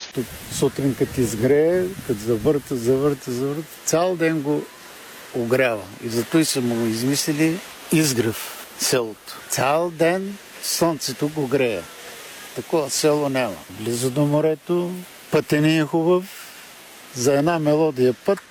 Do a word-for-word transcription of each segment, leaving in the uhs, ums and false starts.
Тук сутрин като изгрее, като завърта, завърта, завърта, цял ден го огрява. И зато и са му измислили изгрев селото. Цял ден слънцето го грее. Такова село няма. Близо до морето, пътя ни е хубав. За една мелодия път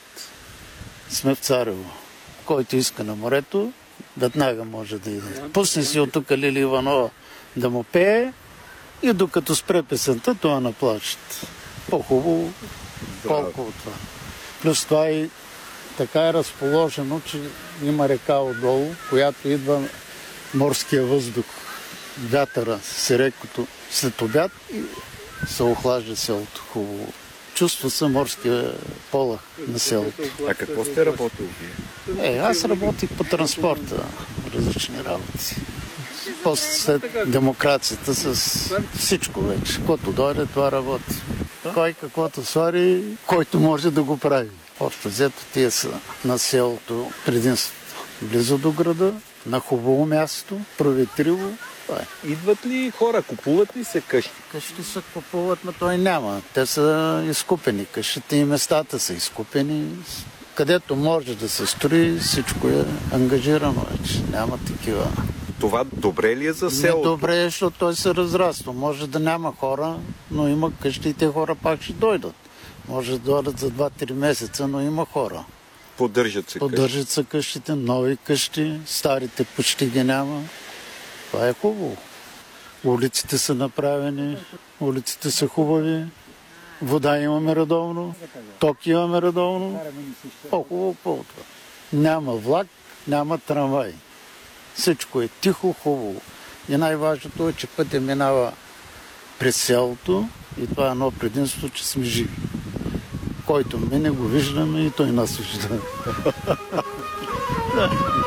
сме в Царево. Който иска на морето, веднага може да иде. Пусне си от тук Лили Иванова да му пее и докато спре песента, това на плажата. По-хубаво, колко от това. Плюс това и така е разположено, че има река отдолу, която идва морския въздух, вятъра, сирекото след обяд и се охлажда селото хубаво. Чувства се морския полъх на селото. А какво сте работили? Е, аз работих по транспорта, различни работи. После след демокрацията с всичко вече. Каквото дойде, това работи. Кой каквото свари, който може да го прави. Общо взето тия са на селото предимството. Близо до града, на хубаво място, проветриво. Е. Идват ли хора, купуват ли се къщи? Къщи се купуват, но той няма. Те са изкупени. Къщите и местата са изкупени. Където може да се строи, всичко е ангажирано вече. Няма такива. Това добре ли е за селото? Не добре, защото той се разраства. Може да няма хора, но има къщи и те хора пак ще дойдат. Може да дойдат за два-три месеца, но има хора. Поддържат се Поддържат къщи. се къщите, нови къщи, старите почти ги няма. Това е хубаво. Улиците са направени, улиците са хубави, вода имаме редовно, ток имаме редовно. По-хубаво, по-това. Няма влак, няма трамвай. Всичко е тихо, хубаво. И най-важното е, че пътя минава през селото и това е едно предимство, че сме живи. Който мине го виждаме и той нас вижда.